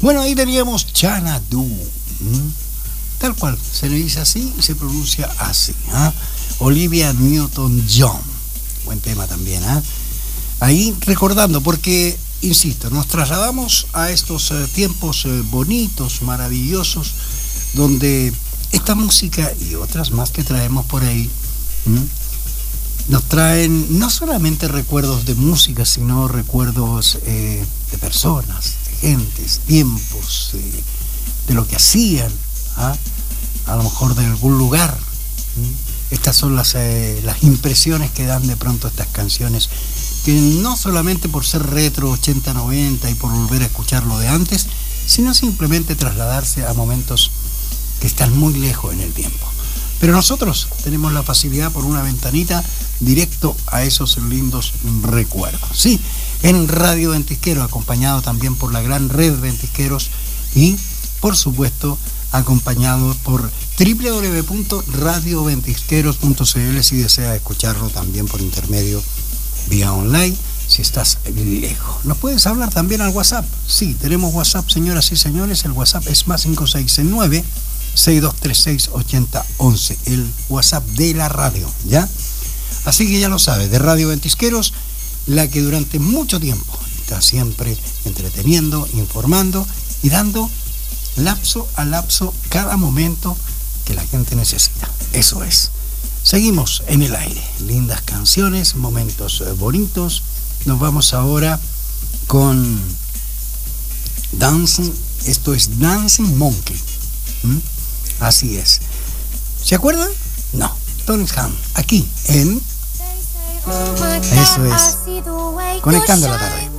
Bueno, ahí teníamos Xanadu. Tal cual, se le dice así y se pronuncia así. Olivia Newton-John. Buen tema también. Ahí recordando, porque, insisto, nos trasladamos a estos tiempos bonitos, maravillosos, donde esta música y otras más que traemos por ahí nos traen no solamente recuerdos de música, sino recuerdos de personas, de gentes, tiempos, de lo que hacían, a lo mejor de algún lugar. Estas son las impresiones que dan de pronto estas canciones, que no solamente por ser retro 80-90 y por volver a escucharlo de antes, sino simplemente trasladarse a momentos que están muy lejos en el tiempo. Pero nosotros tenemos la facilidad por una ventanita directo a esos lindos recuerdos. Sí, en Radio Ventisquero, acompañado también por la gran red Ventisqueros y, por supuesto, acompañado por www.radioventisqueros.cl si desea escucharlo también por intermedio vía online, si estás lejos. Nos puedes hablar también al WhatsApp. Sí, tenemos WhatsApp, señoras y señores. El WhatsApp es más 569-6236-8011. El WhatsApp de la radio, ¿ya? Así que ya lo sabes, de Radio Ventisqueros, la que durante mucho tiempo está siempre entreteniendo, informando y dando lapso a lapso cada momento que la gente necesita. Eso es. Seguimos en el aire. Lindas canciones, momentos bonitos. Nos vamos ahora con Dancing. Esto es Dancing Monkey. Así es. ¿Se acuerdan? No. Tony Han, aquí en... Eso es. Conectando la tarde.